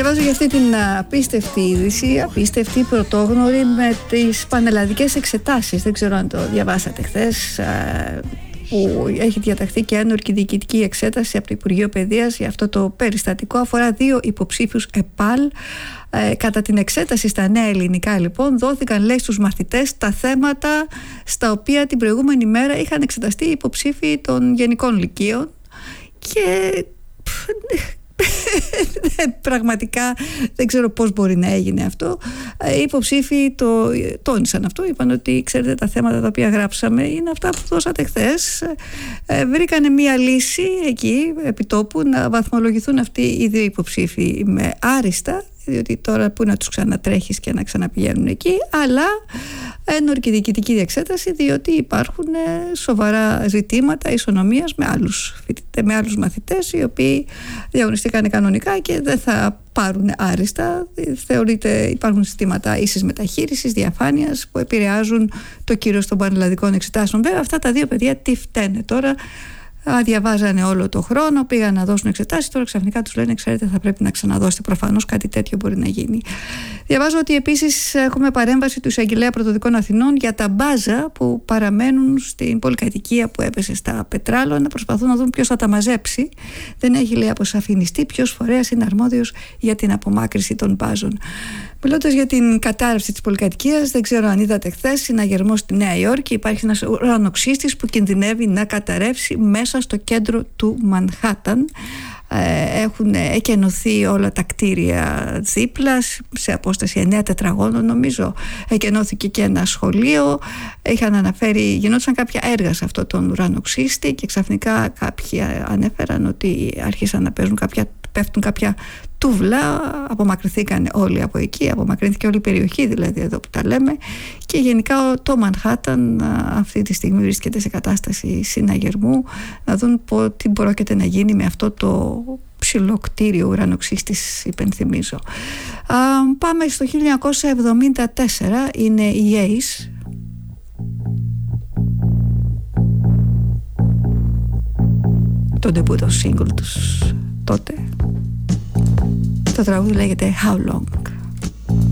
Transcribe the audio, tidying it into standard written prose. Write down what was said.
Διαβάζω για αυτή την απίστευτη είδηση, απίστευτη πρωτόγνωρη με τις πανελλαδικές εξετάσεις. Δεν ξέρω αν το διαβάσατε χθες, που έχει διαταχθεί και ένορκη διοικητική εξέταση από το Υπουργείο Παιδείας για αυτό το περιστατικό. Αφορά 2 υποψήφιους ΕΠΑΛ. Κατά την εξέταση στα νέα ελληνικά, λοιπόν, δόθηκαν, λέει, στους μαθητές τα θέματα στα οποία την προηγούμενη μέρα είχαν εξεταστεί οι υποψήφοι των γενικών λυκείων και πραγματικά δεν ξέρω πώς μπορεί να έγινε αυτό. Οι υποψήφοι το τόνισαν αυτό, είπαν ότι ξέρετε, τα θέματα τα οποία γράψαμε είναι αυτά που δώσατε χθες. Βρήκανε μία λύση εκεί επί τόπου να βαθμολογηθούν αυτοί οι 2 υποψήφοι με άριστα, διότι τώρα που να τους ξανατρέχεις και να ξαναπηγαίνουν εκεί, αλλά ένορκη διοικητική διεξέταση, διότι υπάρχουν σοβαρά ζητήματα ισονομίας με άλλους μαθητές, οι οποίοι διαγωνιστήκαν κανονικά και δεν θα πάρουν άριστα. Θεωρείται υπάρχουν συστήματα ίσης μεταχείρισης, διαφάνειας που επηρεάζουν το κύρος των πανελλαδικών εξετάσεων. Βέβαια, αυτά τα 2 παιδιά τι φταίνε τώρα? Διαβάζανε όλο το χρόνο, πήγαν να δώσουν εξετάσεις, τώρα ξαφνικά τους λένε, ξέρετε, θα πρέπει να ξαναδώσετε. Προφανώς κάτι τέτοιο μπορεί να γίνει. Διαβάζω ότι επίσης έχουμε παρέμβαση του Εισαγγελέα Πρωτοδικών Αθηνών για τα μπάζα που παραμένουν στην πολυκατοικία που έπεσε στα Πετράλο, να προσπαθούν να δουν ποιος θα τα μαζέψει. Δεν έχει, λέει, αποσαφινιστεί ποιος φορέας είναι αρμόδιος για την απομάκρυνση των μπάζων. Μιλώντας για την κατάρρευση της πολυκατοικίας, δεν ξέρω αν είδατε χθες, συναγερμό στη Νέα Υόρκη. Υπάρχει ένας ουρανοξύστης που κινδυνεύει να καταρρεύσει μέσα στο κέντρο του Μανχάταν. Έχουν εκενωθεί όλα τα κτίρια δίπλα σε απόσταση 9 τετραγώνων, νομίζω. Εκενώθηκε και ένα σχολείο. Είχαν αναφέρει, γινόντουσαν κάποια έργα σε αυτό τον ουρανοξύστη και ξαφνικά κάποιοι ανέφεραν ότι άρχισαν να πέφτουν κάποια τούβλα. Απομακρυνθήκαν όλοι από εκεί, απομακρύνθηκε όλη η περιοχή, δηλαδή εδώ που τα λέμε, και γενικά το Μανχάταν αυτή τη στιγμή βρίσκεται σε κατάσταση συναγερμού, να δουν τι πρόκειται να γίνει με αυτό το ψηλό κτίριο ουρανοξύστης, υπενθυμίζω. Πάμε στο 1974, είναι η Ace. Το debut single τους τότε. Το τραγούδι λέγεται How Long.